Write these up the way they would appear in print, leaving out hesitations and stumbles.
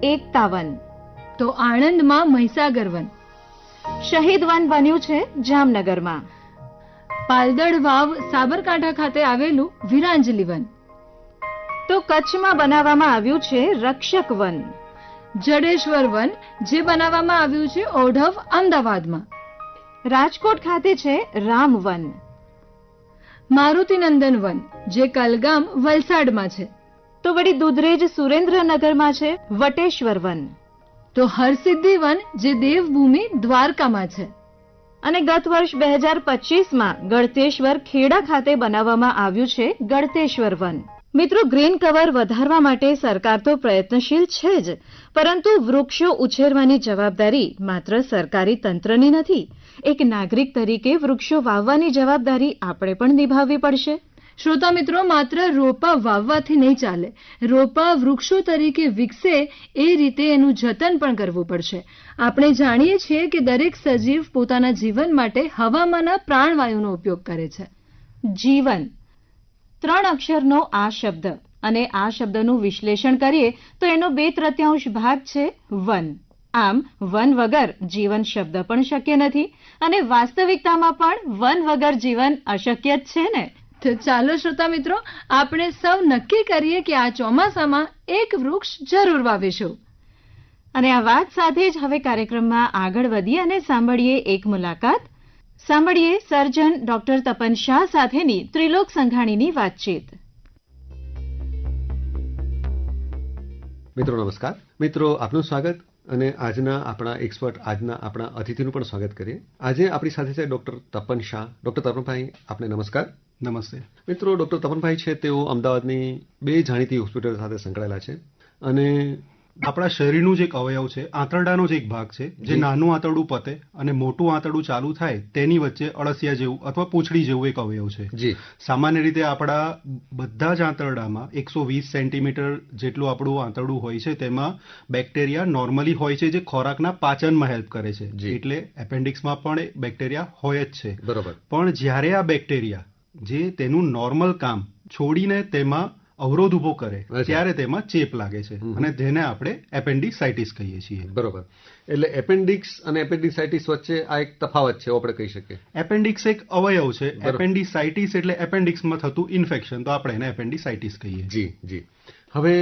એકતા one. તો આણંદમાં Mahisagar one. શહીદ વન બન્યું છે જામનગરમાં. પાલદડ વાવ સાબરકાંઠા ખાતે આવેલું વીરાંજલી વન. તો કચ્છમાં બનાવવામાં આવ્યું છે રક્ષક વન. જડેશ્વર વન જે બનાવવામાં આવ્યું છે ઓઢવ અમદાવાદમાં. રાજકોટ ખાતે છે રામ વન. મારુતિનંદન વન જે કલગામ વલસાડમાં છે. તો વળી દુધરેજ સુરેન્દ્રનગરમાં છે વટેશ્વર વન. તો હરસિદ્ધિ વન જે દેવભૂમિ દ્વારકામાં છે. અને ગત વર્ષ 2025માં ગળતેશ્વર ખેડા ખાતે બનાવવામાં આવ્યું છે ગળતેશ્વર વન. મિત્રો, ગ્રીન કવર વધારવા માટે સરકાર તો પ્રયત્નશીલ છે જ, પરંતુ વૃક્ષો ઉછેરવાની જવાબદારી માત્ર સરકારી તંત્રની નથી. એક નાગરિક તરીકે વૃક્ષો વાવવાની જવાબદારી આપણે પણ નિભાવવી પડશે. શ્રોતા મિત્રો, માત્ર રોપા વાવવાથી નહીં ચાલે. રોપા વૃક્ષો તરીકે વિકસે એ રીતે એનું જતન પણ કરવું પડશે. આપણે જાણીએ છીએ કે દરેક સજીવ પોતાના જીવન માટે હવામાંના પ્રાણવાયુનો ઉપયોગ કરે છે. જીવન 3 અક્ષરનો આ શબ્દ, અને આ શબ્દનું વિશ્લેષણ કરીએ તો એનો 2/3 ભાગ છે વન. આમ વન વગર જીવન શબ્દ પણ શક્ય નથી, અને વાસ્તવિકતામાં પણ વન વગર જીવન અશક્ય જ છે ને. તો ચાલો શ્રોતા મિત્રો, આપણે સૌ નક્કી કરીએ કે આ ચોમાસામાં એક વૃક્ષ જરૂર વાવીશું. અને આ વાત સાથે જ હવે કાર્યક્રમમાં આગળ વધીએ અને સાંભળીએ એક મુલાકાત. સાંભળીએ સર્જન ડોક્ટર તપન શાહ સાથેની ત્રિલોક સંઘાણીની વાતચીત. મિત્રો નમસ્કાર. મિત્રો, આપનું સ્વાગત અને આજના આપણા એક્સપર્ટ, આજના આપણા અતિથિનું પણ સ્વાગત કરીએ. આજે આપણી સાથે છે ડોક્ટર તપન શાહ. ડોક્ટર તપનભાઈ, આપને નમસ્કાર. નમસ્તે. મિત્રો, ડોક્ટર તપનભાઈ છે તેઓ અમદાવાદની 2 જાણીતી હોસ્પિટલ સાથે સંકળાયેલા છે. અને આપણા શરીરનું જે એક અવયવ છે, આંતરડાનો જે એક ભાગ છે, જે નાનું આંતરડું પતે અને મોટું આંતરડું ચાલુ થાય તેની વચ્ચે અળસિયા જેવું અથવા પૂંછડી જેવું એક અવયવ છે. જી. સામાન્ય રીતે આપણા બધા જ આંતરડામાં 120 સેન્ટીમીટર જેટલું આપણું આંતરડું હોય છે. તેમાં બેક્ટેરિયા નોર્મલી હોય છે, જે ખોરાકના પાચનમાં હેલ્પ કરે છે. એટલે એપેન્ડિક્સમાં પણ બેક્ટેરિયા હોય જ છે. બરોબર. પણ જ્યારે આ બેક્ટેરિયા જે તેનું નોર્મલ કામ છોડીને તેમાં અવરોધ ઉભો કરે ત્યારે તેમાં ચેપ લાગે છે, અને તેને આપણે એપેન્ડિસાઇટિસ કહીએ છીએ. બરોબર. એટલે એપેન્ડિક્સ અને એપેન્ડિસાઇટિસ વચ્ચે આ એક તફાવત છે, આપણે કહી શકીએ. એપેન્ડિક્સ એક અવયવ છે. એપેન્ડિસાઇટિસ એટલે એપેન્ડિક્સમાં થતું ઇન્ફેક્શન, તો આપણે એને એપેન્ડિસાઇટિસ કહીએ. જી જી. હવે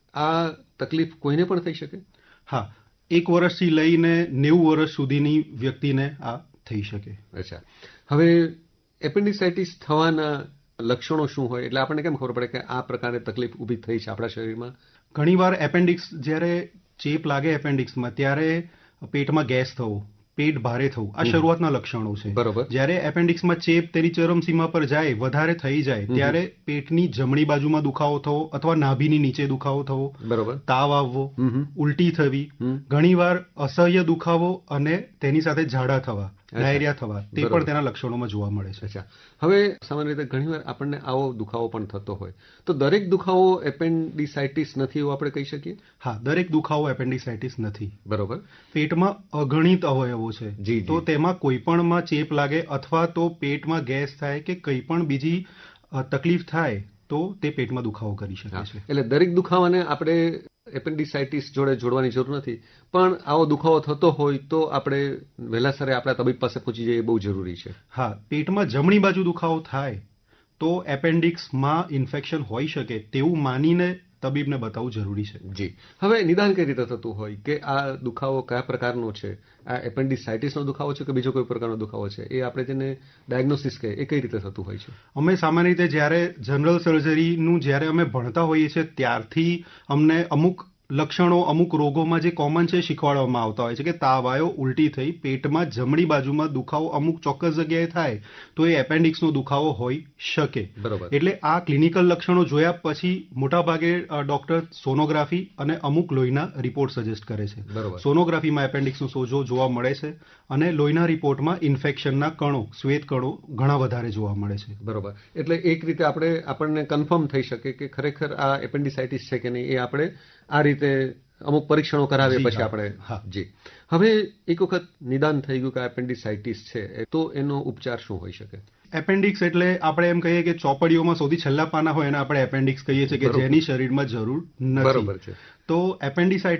આ તકલીફ કોઈને પણ થઈ શકે? હા, 1 વર્ષથી લઈને 90 વર્ષ સુધીની વ્યક્તિને આ થઈ શકે. અચ્છા. હવે એપેન્ડિસાઇટિસ થવાના લક્ષણો શું હોય, એટલે આપણને કેમ ખબર પડે કે આ પ્રકારની તકલીફ ઊભી થઈ છે આપણા શરીરમાં? ઘણીવાર એપેન્ડિક્સ જ્યારે ચેપ લાગે એપેન્ડિક્સમાં, ત્યારે પેટમાં ગેસ થવું, પેટ ભારે થવું, આ શરૂઆતના લક્ષણો છે. બરોબર. જ્યારે એપેન્ડિક્સમાં ચેપ તેની ચરમસીમા પર જાય, વધારે થઈ જાય, ત્યારે પેટની જમણી બાજુમાં દુખાવો થવો અથવા નાભીની નીચે દુખાવો થવો, બરોબર, તાવ આવવો, ઉલટી થવી, ઘણીવાર અસહ્ય દુખાવો અને તેની સાથે ઝાડા થવા, ડાયરિયા થવા, તે પણ તેના લક્ષણોમાં જોવા મળે છે. અચ્છા. હવે સામાન્ય રીતે ઘણીવાર આપણને આવો દુખાવો પણ થતો હોય, તો દરેક દુખાવો એપેન્ડિસાઇટિસ નથી એવું આપણે કહી શકીએ? હા, દરેક દુખાવો એપેન્ડિસાઇટિસ નથી. બરોબર. પેટમાં અગણિત અવયવો છે. તો તેમાં કોઈ પણમાં ચેપ લાગે અથવા તો પેટમાં ગેસ થાય કે કંઈ પણ બીજી તકલીફ થાય તો તે પેટમાં દુખાવો કરી શકે છે. એટલે દરેક દુખાવાને આપણે એપેન્ડિસાઇટિસ જોડે જોડવાની જરૂર નથી, પણ આવો દુખાવો થતો હોય તો આપણે વહેલાસરે આપણા તબીબ પાસે પહોંચી જઈએ, બહુ જરૂરી છે. હા, પેટમાં જમણી બાજુ દુખાવો થાય તો એપેન્ડિક્સમાં ઇન્ફેક્શન હોઈ શકે તેવું માનીને તબીબને બતાવવું જરૂરી છે. જી. હવે નિદાન કઈ રીતે થતું હોય કે આ દુખાવો કયા પ્રકારનો છે? આ એપેન્ડિસાઇટિસનો દુખાવો છે કે બીજો કોઈ પ્રકારનો દુખાવો છે? એ આપણે જેને ડાયગ્નોસિસ કહે એ કઈ રીતે થતું હોય છે? અમે સામાન્ય રીતે જ્યારે જનરલ સર્જરીનું જ્યારે અમે ભણતા હોઈએ છીએ ત્યારથી અમને અમુક લક્ષણો અમુક રોગોમાં જે કોમન છે શીખવાડવામાં આવતા હોય છે કે તાવ આવ્યો, ઉલટી થઈ, પેટમાં જમણી બાજુમાં દુખાવો અમુક ચોક્કસ જગ્યાએ થાય તો એ એપેન્ડિક્સનો દુખાવો હોઈ શકે. બરોબર. એટલે આ ક્લિનિકલ લક્ષણો જોયા પછી મોટાભાગે ડોક્ટર સોનોગ્રાફી અને અમુક લોહીના રિપોર્ટ સજેસ્ટ કરે છે. બરોબર. સોનોગ્રાફીમાં એપેન્ડિક્સનો સોજો જોવા મળે છે અને લોહીના રિપોર્ટમાં ઇન્ફેક્શનના કણો, શ્વેત કણો ઘણા વધારે જોવા મળે છે. બરોબર. એટલે એક રીતે આપણને કન્ફર્મ થઈ શકે કે ખરેખર આ એપેન્ડિસાઇટિસ છે કે નહીં, એ આપણે આ રીતે અમુક પરીક્ષણો કરાવે પછી આપણે. જી. હવે એક વખત નિદાન થઈ ગયું કે એપેન્ડિસાઇટિસ છે, તો એનો ઉપચાર શું હોઈ શકે? એપેન્ડિક્સ એટલે આપણે એમ કહીએ કે ચોપડીઓમાં સૌથી છેલ્લા પાના હોય એને આપણે એપેન્ડિક્સ કહીએ છીએ કે જેની શરીરમાં જરૂર નથી. બરોબર છે. તો એપેન્ડિસાઇટિસ